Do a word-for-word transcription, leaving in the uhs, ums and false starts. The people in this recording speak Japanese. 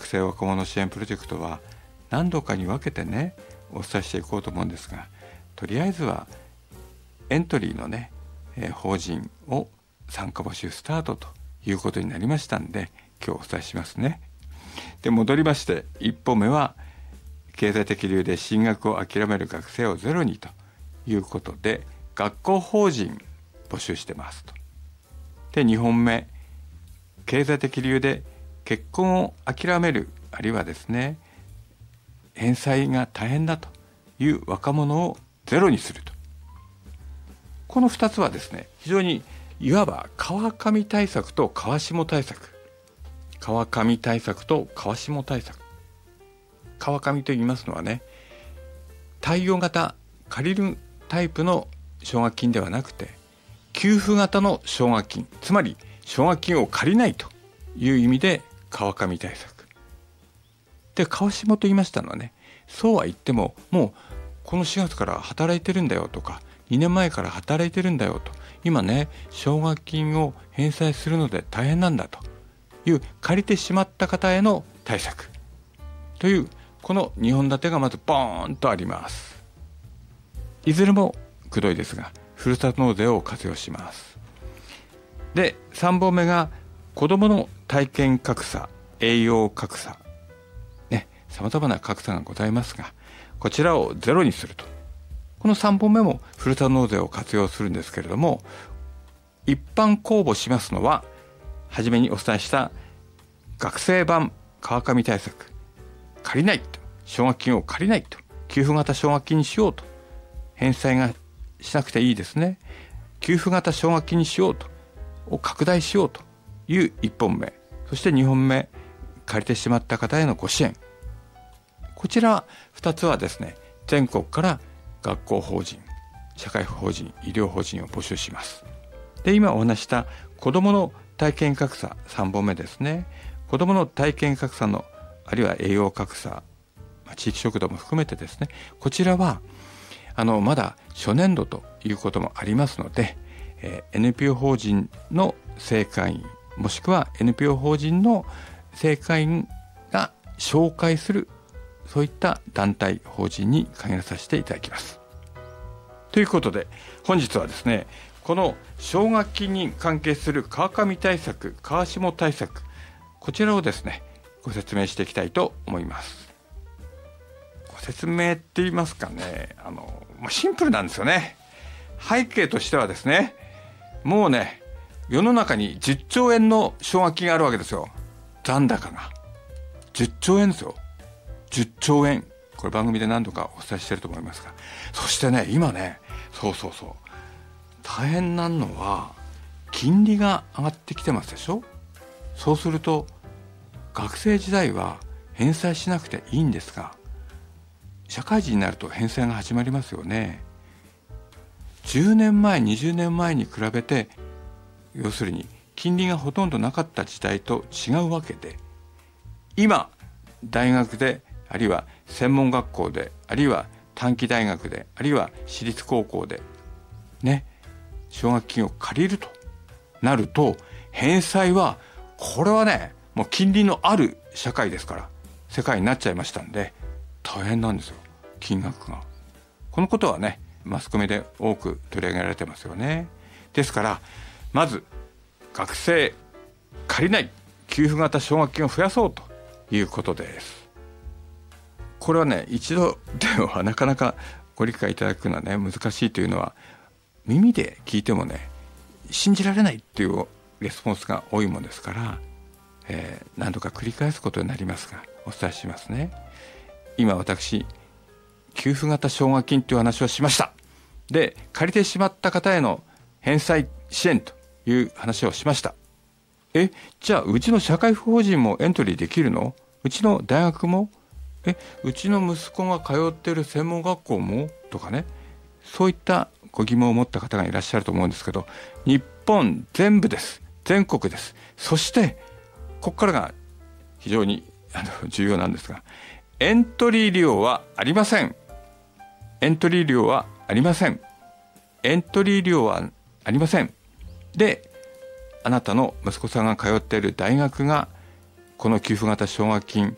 生若者支援プロジェクトは何度かに分けてねお伝えしていこうと思うんですが、とりあえずはエントリーのね、えー、法人を参加募集スタートということになりましたんで、今日お伝えしますね。で、戻りましていっぽんめは経済的理由で進学を諦める学生をゼロにということで学校法人募集してますと。で、にほんめ、経済的理由で結婚を諦める、あるいはですね返済が大変だという若者をゼロにすると。このふたつはですね、非常にいわば川上対策と川下対策、川上対策と川下対策。川上と言いますのはね、貸与型借りるタイプの奨学金ではなくて給付型の奨学金、つまり奨学金を借りないという意味で川上対策で、川下と言いましたのはね、そうは言ってももうこのしがつから働いてるんだよとか、にねんまえから働いてるんだよと、今ね奨学金を返済するので大変なんだという借りてしまった方への対策という、このにほん立てがまずボーンとあります。いずれもくどいですがふるさと納税を活用します。で、さんぼんめが子どもの体験格差、栄養格差ね、さまざまな格差がございますが、こちらをゼロにすると。このさんぼんめもふるさと納税を活用するんですけれども、一般公募しますのは初めにお伝えした学生版川上対策、借りないと、奨学金を借りないと、給付型奨学金にしようと、返済がしなくていいですね、給付型奨学金にしようとを拡大しようといういっぽんめ、そしてにほんめ、借りてしまった方へのご支援。こちらふたつはですね、全国から学校法人、社会法人、医療法人を募集します。で、今お話した子どもの体験格差、さんぼんめですね。子どもの体験格差の、あるいは栄養格差、地域食堂も含めてですね、こちらはあのまだ初年度ということもありますので、えー、エヌピーオー 法人の正会員、もしくは エヌピーオー 法人の正会員が紹介する、そういった団体法人に限らさせていただきます。ということで本日はですね、この奨学金に関係する川上対策、川下対策、こちらをですねご説明していきたいと思います。ご説明って言いますかね、あのシンプルなんですよね。背景としてはですね、もうね世の中にじゅっちょうえんの奨学金があるわけですよ。残高がじゅっちょうえんですよ。じゅっちょうえん、これ番組で何度かお伝えしていると思いますが、そしてね今ね、そうそうそう、大変なのは金利が上がってきてますでしょ。そうすると学生時代は返済しなくていいんですが、社会人になると返済が始まりますよね。じゅうねんまえ、にじゅうねんまえに比べて、要するに金利がほとんどなかった時代と違うわけで、今大学で、あるいは専門学校で、あるいは短期大学で、あるいは私立高校でね奨学金を借りるとなると、返済はこれはねもう金利のある社会ですから、世界になっちゃいましたんで大変なんですよ、金額が。このことはねマスコミで多く取り上げられてますよね。ですからまず学生借りない給付型奨学金を増やそうということです。これはね一度ではなかなかご理解いただくのはね難しいというのは、耳で聞いてもね信じられないっていうレスポンスが多いものですから、えー、何度か繰り返すことになりますがお伝えしますね。今私給付型奨学金という話をしました。で、借りてしまった方への返済支援という話をしました。え、じゃあうちの社会法人もエントリーできるの？うちの大学も？え、うちの息子が通っている専門学校も？とかね、そういったご疑問を持った方がいらっしゃると思うんですけど、日本全部です。全国です。そしてここからが非常にあの重要なんですが、エントリー料はありません。エントリー料はありません。エントリー料はありません。で、あなたの息子さんが通っている大学がこの給付型奨学金